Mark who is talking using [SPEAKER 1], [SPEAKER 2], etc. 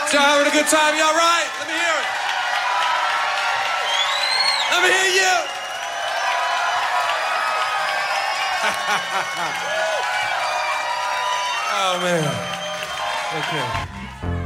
[SPEAKER 1] Y'all having a good time? Y'all right? Let me hear it. Let me hear you. Oh, man. Okay.